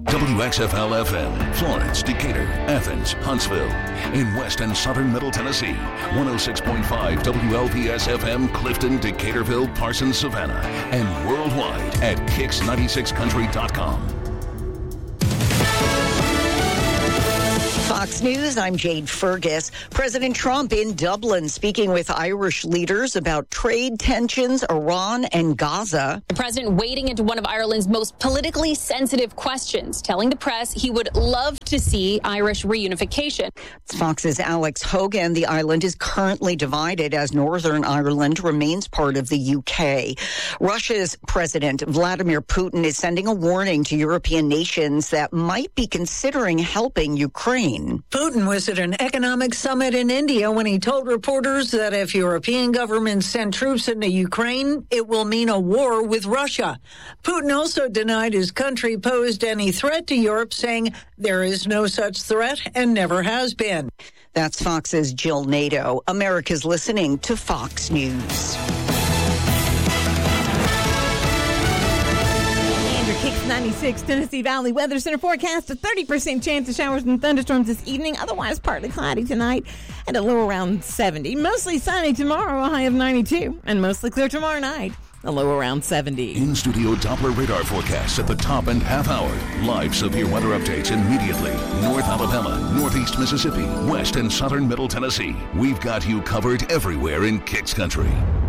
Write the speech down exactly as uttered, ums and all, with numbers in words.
W X F L F M, Florence, Decatur, Athens, Huntsville. In West and Southern Middle Tennessee, one oh six point five W L P S F M, Clifton, Decaturville, Parsons, Savannah. And worldwide at kicks ninety-six country dot com. Fox News, I'm Jade Fergus. President Trump in Dublin speaking with Irish leaders about trade tensions, Iran and Gaza. The president wading into one of Ireland's most politically sensitive questions, telling the press he would love to see Irish reunification. It's Fox's Alex Hogan. The island is currently divided as Northern Ireland remains part of the U K. Russia's President Vladimir Putin is sending a warning to European nations that might be considering helping Ukraine. Putin was at an economic summit in India when he told reporters that if European governments send troops into Ukraine, it will mean a war with Russia. Putin also denied his country posed any threat to Europe, saying there is no such threat and never has been. That's Fox's Jill Nato. America's listening to Fox News. Kicks ninety-six, Tennessee Valley Weather Center forecast a thirty percent chance of showers and thunderstorms this evening. Otherwise, partly cloudy tonight and a low around seventy. Mostly sunny tomorrow, a high of ninety-two. And mostly clear tomorrow night, a low around seventy. In-studio Doppler radar forecasts at the top and half hour. Live severe weather updates immediately. North Alabama, Northeast Mississippi, West and Southern Middle Tennessee. We've got you covered everywhere in Kicks Country.